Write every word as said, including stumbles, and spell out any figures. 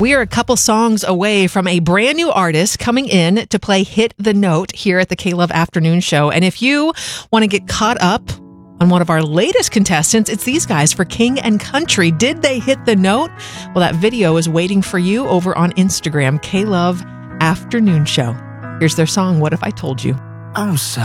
We are a couple songs away from a brand new artist coming in to play Hit the Note here at the K-Love Afternoon Show. And if you want to get caught up on one of our latest contestants, it's these guys for King and Country. Did they hit the note? Well, that video is waiting for you over on Instagram, K-Love Afternoon Show. Here's their song, What If I Told You? I'm so